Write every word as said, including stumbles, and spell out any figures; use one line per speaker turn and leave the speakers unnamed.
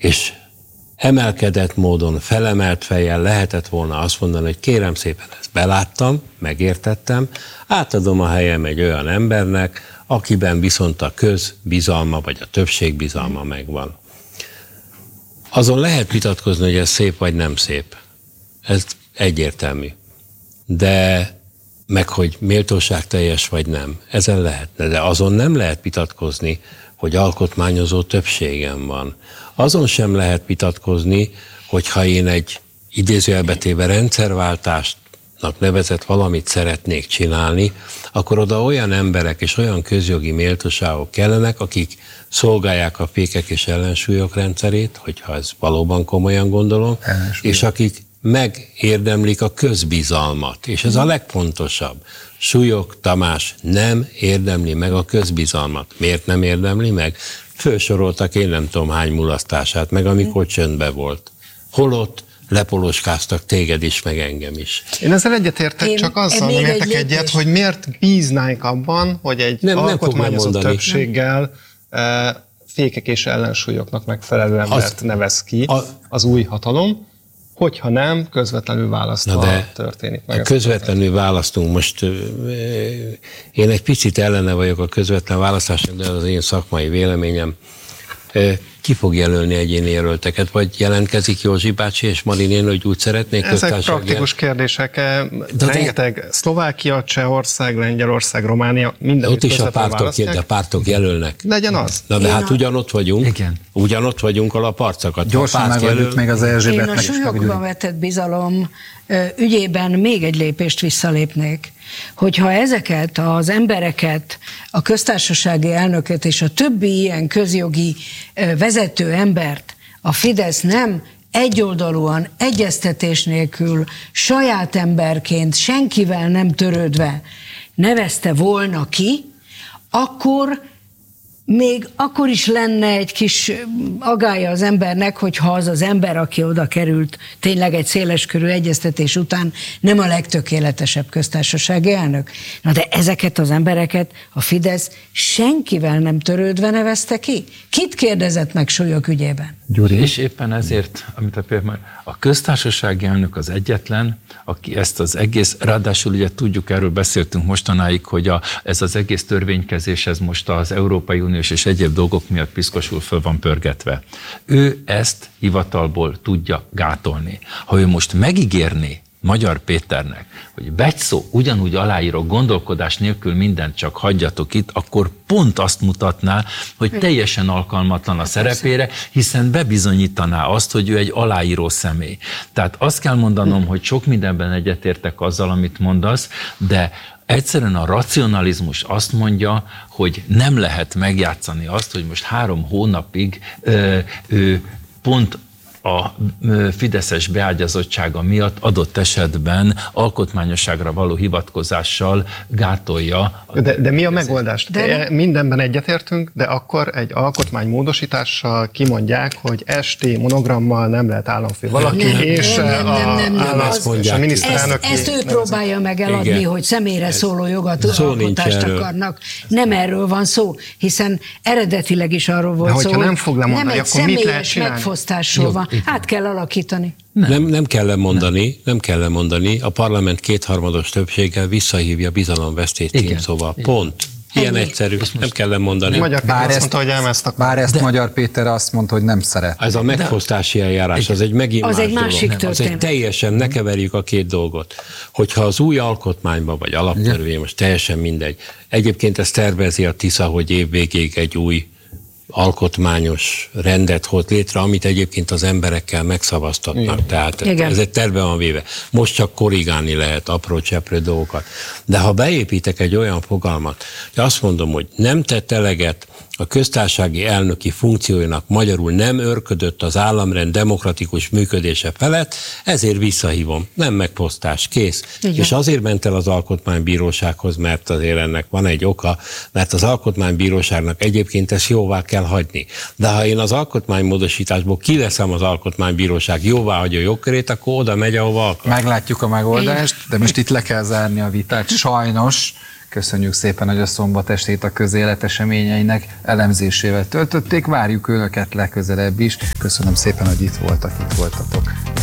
és emelkedett módon, felemelt fejjel lehetett volna azt mondani, hogy kérem szépen, ezt beláttam, megértettem, átadom a helyem egy olyan embernek, akiben viszont a közbizalma, vagy a többség bizalma megvan. Azon lehet vitatkozni, hogy ez szép, vagy nem szép. Ez egyértelmű. De meg, hogy méltóságteljes, vagy nem. Ezen lehetne. De azon nem lehet vitatkozni, hogy alkotmányozó többségem van. Azon sem lehet vitatkozni, hogyha én egy idézőjelbe téve rendszerváltásnak nevezett valamit szeretnék csinálni, akkor oda olyan emberek és olyan közjogi méltóságok kellenek, akik szolgálják a fékek és ellensúlyok rendszerét, hogyha ez valóban komolyan gondolom, és akik megérdemlik a közbizalmat. És ez a legfontosabb. Súlyog Tamás nem érdemli meg a közbizalmat. Miért nem érdemli meg? Fölsoroltak én nem tudom hány mulasztását, meg amikor csöndbe volt. Holott lepoloskáztak téged is, meg engem is.
Én ezzel egyetértek, én csak azzal nem értek egy egyet, hogy miért bíznánk abban, hogy egy nem, alkotmányozó nem többséggel nem. fékek és ellensúlyoknak megfelelő embert az, nevez ki az új hatalom, hogyha nem közvetlenül választva történik meg.
Közvetlenül választunk. Most én egy picit ellene vagyok a közvetlen választásnak, de az én szakmai véleményem. Ki fog jelölni egyéni jelölteket? Vagy jelentkezik Józsi bácsi és Mari néni, hogy úgy szeretnék?
Ezek praktikus jel... kérdések. De rengeteg de... Szlovákia, Csehország, Lengyelország, Románia, minden.
Ott is a pártok, de pártok jelölnek.
Legyen az.
Na de én hát a... ugyanott vagyunk. Igen. Ugyanott vagyunk a parcakat.
Gyorsan megadjuk jelöl... még az Erzsébetnek.
Én a súlyokban vetett bizalom ügyében még egy lépést visszalépnék. Hogyha ezeket az embereket, a köztársasági elnököt és a többi ilyen közjogi vezető embert a Fidesz nem egyoldalúan, egyeztetés nélkül, saját emberként, senkivel nem törődve nevezte volna ki, akkor még akkor is lenne egy kis agálya az embernek, hogyha az az ember, aki oda került tényleg egy széleskörű egyeztetés után nem a legtökéletesebb köztársasági elnök. Na de ezeket az embereket a Fidesz senkivel nem törődve nevezte ki? Kit kérdezett meg súlyok ügyében?
Gyuri. És éppen ezért, amit a például a köztársasági elnök az egyetlen, aki ezt az egész, ráadásul ugye tudjuk, erről beszéltünk mostanáig, hogy a, ez az egész törvénykezés, ez most az Európai Uniós és egyéb dolgok miatt piszkosul föl van pörgetve. Ő ezt hivatalból tudja gátolni. Ha ő most megígérné Magyar Péternek, hogy Betszó ugyanúgy aláíró gondolkodás nélkül mindent csak hagyjatok itt, akkor pont azt mutatná, hogy teljesen alkalmatlan a szerepére, hiszen bebizonyítaná azt, hogy ő egy aláíró személy. Tehát azt kell mondanom, hogy sok mindenben egyetértek azzal, amit mondasz, de egyszerűen a racionalizmus azt mondja, hogy nem lehet megjátszani azt, hogy most három hónapig ö, ö, pont a fideszes beágyazottsága miatt adott esetben alkotmányosságra való hivatkozással gátolja.
De, de mi a megoldás? De... Mindenben egyetértünk, de akkor egy alkotmánymódosítással kimondják, hogy es té monogrammal nem lehet államfő valaki, nem, és
nem, nem, nem, nem, nem,
a, az, és a miniszterelnök.
Ezt, ezt ő nevezett. próbálja meg eladni, igen, hogy személyre ez szóló jogalkotást akarnak. Nem erről van szó, hiszen eredetileg is arról volt
szó,
hogy
nem, fog lemondani,
nem egy
akkor mit lehet
személyes megfosztásról van. Át kell alakítani.
Nem, nem, nem kell lemondani, nem. nem kell lemondani. A parlament kétharmados többséggel visszahívja bizalomvesztét címszóval. Pont. Ilyen Ennyi. egyszerű, nem kell lemondani.
Magyar Péter bár azt mondta, hogy elmeztek.
Bár ezt de, Magyar Péter azt mondta, hogy nem szeret.
Ez a megfosztási eljárás, az egy megint
az
más
egy másik
dolog. Az egy teljesen, ne keverjük a két dolgot. Hogyha az új alkotmányban, vagy alaptörvény, most teljesen mindegy. Egyébként ezt tervezi a Tisza, hogy évvégéig egy új alkotmányos rendet hoz létre, amit egyébként az emberekkel megszavaztatnak. Igen. Tehát igen. ez egy terve van véve. Most csak korrigálni lehet apró cseprő dolgokat. De ha beépítek egy olyan fogalmat, hogy azt mondom, hogy nem tett eleget a köztársasági elnöki funkciójának, magyarul nem őrködött az államrend demokratikus működése felett, ezért visszahívom. Nem megfosztás, kész. Igen. És azért ment el az Alkotmánybírósághoz, mert azért ennek van egy oka, mert az Alkotmánybíróságnak egyébként ezt jóvá kell hagyni. De ha én az alkotmánymódosításból kiveszem az Alkotmánybíróság jóváhagyó jogkörét, akkor oda megy, ahova akar.
Meglátjuk a megoldást, de most itt le kell zárni a vitát. Sajnos Köszönjük szépen, hogy a szombat estét a közélet eseményeinek elemzésével töltötték. Várjuk Önöket legközelebb is. Köszönöm szépen, hogy itt voltak, itt voltatok.